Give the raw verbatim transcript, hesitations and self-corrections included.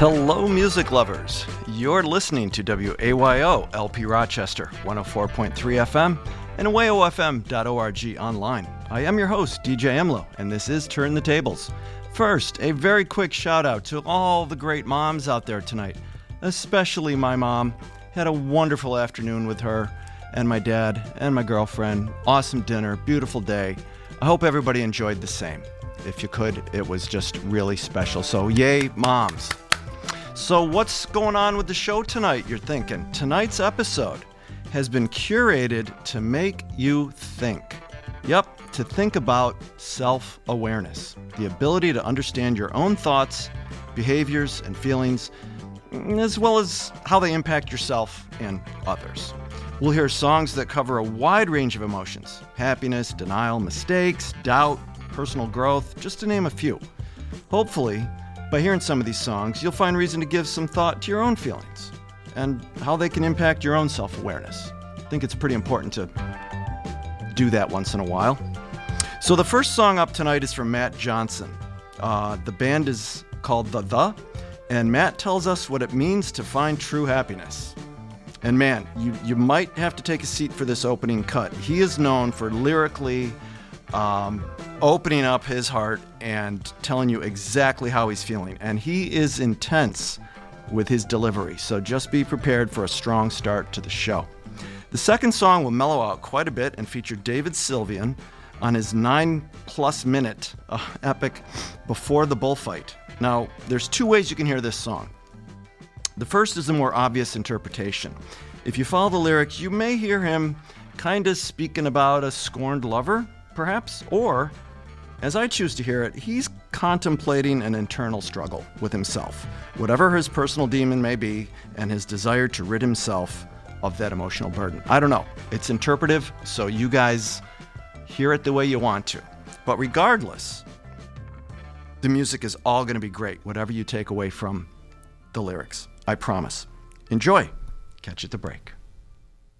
Hello, music lovers. You're listening to W A Y O L P Rochester, one oh four point three F M, and way o f m dot org online. I am your host, D J Emlo, and this is Turn the Tables. First, a very quick shout out to all the great moms out there tonight, especially my mom. Had a wonderful afternoon with her and my dad and my girlfriend. Awesome dinner, beautiful day. I hope everybody enjoyed the same. If you could, it was just really special. So yay, moms. So what's going on with the show tonight, you're thinking? Tonight's episode has been curated to make you think. Yep, to think about self-awareness, the ability to understand your own thoughts, behaviors, and feelings, as well as how they impact yourself and others. We'll hear songs that cover a wide range of emotions: happiness, denial, mistakes, doubt, personal growth, just to name a few. Hopefully, by hearing some of these songs, you'll find reason to give some thought to your own feelings and how they can impact your own self-awareness. I think it's pretty important to do that once in a while. So the first song up tonight is from Matt Johnson. Uh, the band is called The The, and Matt tells us what it means to find true happiness. And man, you, you might have to take a seat for this opening cut. He is known for lyrically um, opening up his heart and telling you exactly how he's feeling. And he is intense with his delivery, so just be prepared for a strong start to the show. The second song will mellow out quite a bit and feature David Sylvian on his nine-plus minute uh, epic Before the Bullfight. Now, there's two ways you can hear this song. The first is the more obvious interpretation. If you follow the lyrics, you may hear him kind of speaking about a scorned lover, perhaps, or, as I choose to hear it, he's contemplating an internal struggle with himself, whatever his personal demon may be, and his desire to rid himself of that emotional burden. I don't know. It's interpretive, so you guys hear it the way you want to. But regardless, the music is all going to be great, whatever you take away from the lyrics. I promise. Enjoy. Catch you at the break.